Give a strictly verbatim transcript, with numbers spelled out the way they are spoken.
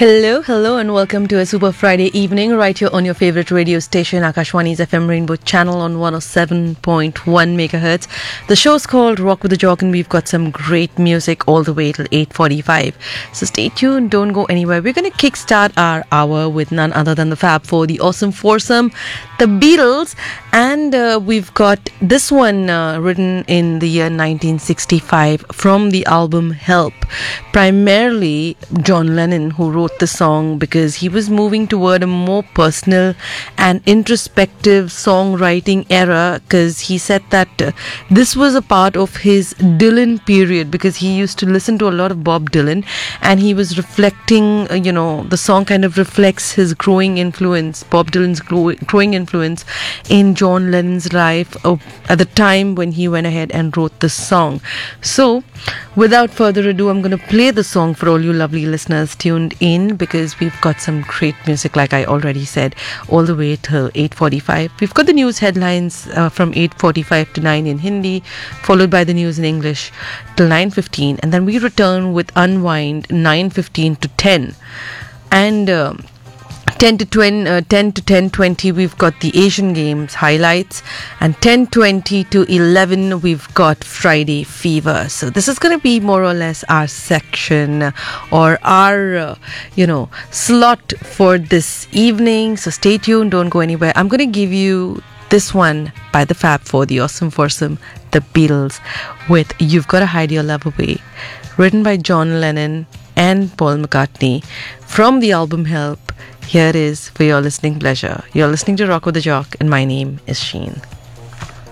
Hello, hello, and welcome to a Super Friday evening right here on your favorite radio station, Akashwani's F M Rainbow channel on one oh seven point one megahertz. The show's called Rock with the Jock, and we've got some great music all the way till eight forty-five. So stay tuned, don't go anywhere. We're going to kickstart our hour with none other than the Fab Four, the awesome foursome, the Beatles, and uh, we've got this one uh, written in the year nineteen sixty-five from the album Help. Primarily John Lennon, who wrote the song because he was moving toward a more personal and introspective songwriting era, because he said that uh, this was a part of his Dylan period, because he used to listen to a lot of Bob Dylan, and he was reflecting, uh, you know, the song kind of reflects his growing influence, Bob Dylan's grow- growing influence in John Lennon's life uh, at the time when he went ahead and wrote this song. So without further ado, I'm going to play the song for all you lovely listeners tuned in, because we've got some great music, like I already said, all the way till eight forty-five. We've got the news headlines uh, from eight forty-five to nine in Hindi, followed by the news in English till nine fifteen, and then we return with Unwind nine fifteen to ten. And uh, ten to twenty, uh, ten to ten twenty, we've got the Asian Games highlights, and ten twenty to eleven, we've got Friday Fever. So this is going to be more or less our section, or our, uh, you know, slot for this evening. So stay tuned, don't go anywhere. I'm going to give you this one by the Fab Four, the awesome foursome, the Beatles, with You've Gotta Hide Your Love Away, written by John Lennon and Paul McCartney from the album Help. Here it is for your listening pleasure. You're listening to Rock with the Jock, and my name is Sheen.